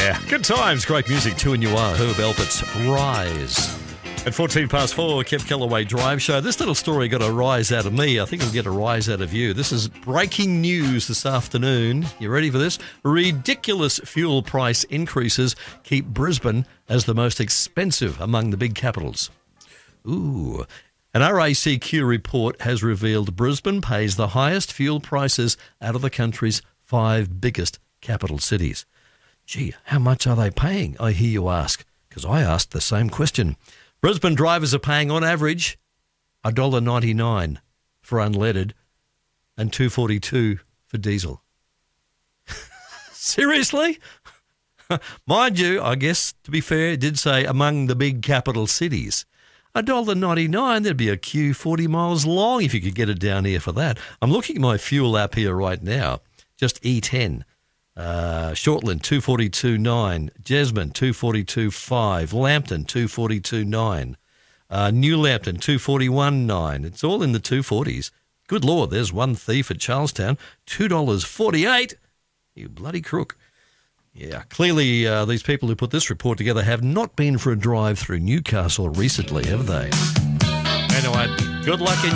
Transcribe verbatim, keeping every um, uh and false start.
Yeah, good times, great music too, and you are Herb Alpert's Rise. At fourteen past four, Kev Kellaway Drive Show. This little story got a rise out of me. I think it'll get a rise out of you. This is breaking news this afternoon. You ready for this? Ridiculous fuel price increases keep Brisbane as the most expensive among the big capitals. Ooh. An R A C Q report has revealed Brisbane pays the highest fuel prices out of the country's five biggest capital cities. Gee, how much are they paying, I hear you ask? Because I asked the same question. Brisbane drivers are paying, on average, one dollar ninety-nine for unleaded and two dollars forty-two for diesel. Seriously? Mind you, I guess, to be fair, it did say among the big capital cities. one dollar ninety-nine, there'd be a queue forty miles long if you could get it down here for that. I'm looking at my fuel app here right now, just E ten. Uh, Shortland, two forty-two nine. Jesmond, two forty-two five. Lambton, two forty-two nine. Uh, New Lambton, two forty-one nine. It's all in the two forties. Good Lord, there's one thief at Charlestown, two dollars forty-eight. You bloody crook. Yeah, clearly uh, these people who put this report together have not been for a drive through Newcastle recently, have they? Anyway, good luck in